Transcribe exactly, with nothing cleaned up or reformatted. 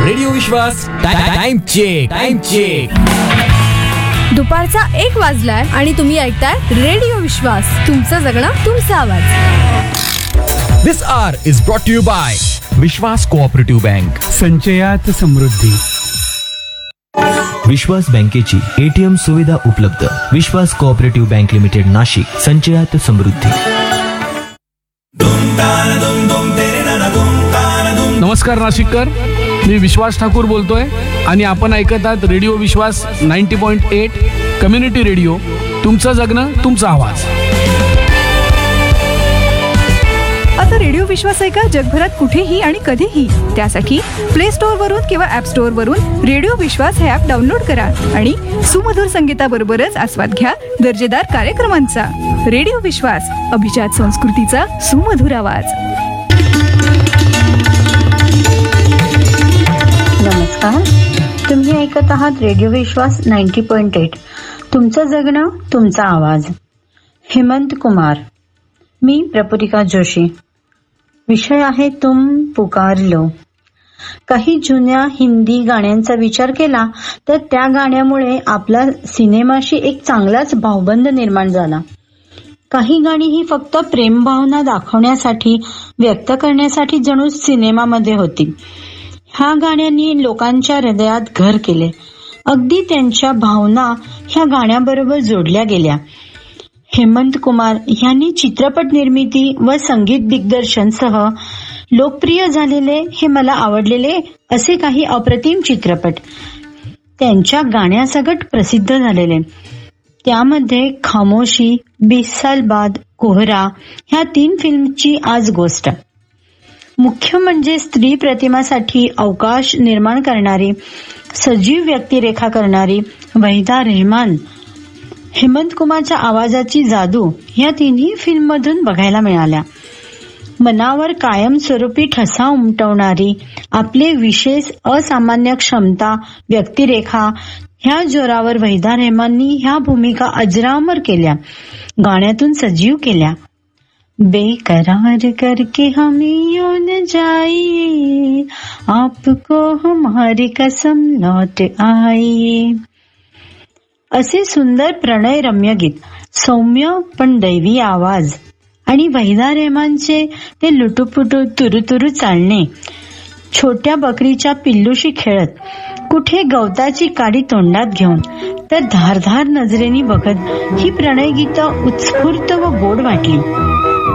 Radio विश्वास time check time check. दुपारचा एक वाजलाय आणि तुम्ही ऐकताय रेडिओ विश्वास. तुमचं जगणं तुमचा आवाज. This hour is brought to you by Vishwas cooperative bank. संचयात समृद्धी. विश्वास बँकेची एटीएम सुविधा उपलब्ध. विश्वास कोऑपरेटिव्ह बँक लिमिटेड नाशिक. संचयात समृद्धी. नमस्कार नाशिककर, मी विश्वास ठाकूर बोलतोय आणि आपण ऐकत आहात रेडिओ विश्वास ninety point eight community radio. तुमचं जगणं तुमचा आवाज. आता रेडिओ विश्वास ऐका जगभरात कुठेही आणि कधीही. त्यासाठी प्ले स्टोअर वरून किंवा ऍप स्टोअर वरून रेडिओ विश्वास हे ऍप डाउनलोड करा आणि सुमधुर संगीताबरोबरच आस्वाद घ्या दर्जेदार कार्यक्रमांचा. रेडिओ विश्वास, अभिजात संस्कृतीचा सुमधुर आवाज. नमस्कार, तुम्ही ऐकत आहात रेडिओ विश्वास नाईन्टी पॉइंट एट. तुमचं जगणं तुमचा आवाज. हेमंत कुमार. मी प्रपुरिका जोशी. विषय आहे तुम पुकार लो. काही जुन्या हिंदी गाण्यांचा विचार केला तर त्या गाण्यामुळे आपला सिनेमाशी एक चांगलाच भावबंध निर्माण झाला. काही गाणी ही फक्त प्रेमभावना दाखवण्यासाठी, व्यक्त करण्यासाठी जणू सिनेमामध्ये होती. ह्या गाण्यांनी लोकांच्या हृदयात घर केले. अगदी त्यांच्या भावना ह्या गाण्याबरोबर जोडल्या गेल्या. हेमंत कुमार यांनी चित्रपट निर्मिती व संगीत दिग्दर्शन सह लोकप्रिय झालेले, हे मला आवडलेले असे काही अप्रतिम चित्रपट त्यांच्या गाण्यासकट प्रसिद्ध झालेले. त्यामध्ये खामोशी, बीस साल बाद, कोहरा ह्या तीन फिल्मची आज गोष्ट. मुख्य म्हणजे स्त्री प्रतिमासाठी अवकाश निर्माण करणारी, सजीव व्यक्तिरेखा करणारी वहिदा रेहमान. हेमंत कुमारच्या आवाजाची जादू ह्या तिन्ही फिल्ममधून बघायला मिळाल्या. मनावर कायमस्वरूपी ठसा उमटवणारी, आपले विशेष असामान्य क्षमता, व्यक्तिरेखा ह्या जोरावर वहिदा रेहमाननी ह्या भूमिका अजरामर केल्या, गाण्यातून सजीव केल्या. बेकरार करके हम यूं न जाइए, आपको हमारी कसम लौट आइए. असे सुंदर प्रणय रम्य गीत, सौम्य पण दैवी आवाज आणि वहिदा रेहमानचे ते लुटुपुटू तुरुतुरु चालणे, छोट्या बकरीच्या पिल्लूशी खेळत, कुठे गवताची काडी तोंडात घेऊन तर धारधार नजरेनी बघत ही प्रणय गीतं उत्स्फूर्त व गोड वाटली.